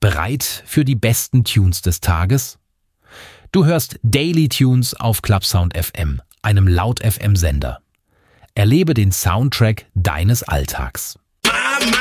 Bereit für die besten Tunes des Tages? Du hörst Daily Tunes auf Clubsound FM, einem Laut-FM-Sender. Erlebe den Soundtrack deines Alltags.